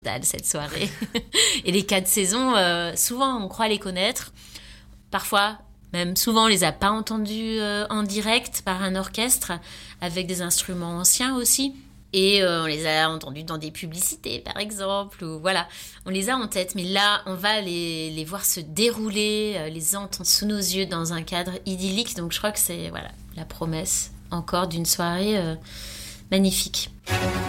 Cette soirée. Et les 4 saisons, souvent on croit les connaître. Parfois, même souvent on les a pas entendus en direct par un orchestre, avec des instruments anciens aussi. Et on les a entendus dans des publicités, par exemple. Ou voilà, on les a en tête. Mais là, on va les voir se dérouler, les entendre sous nos yeux dans un cadre idyllique. Donc je crois que c'est la promesse encore d'une soirée magnifique.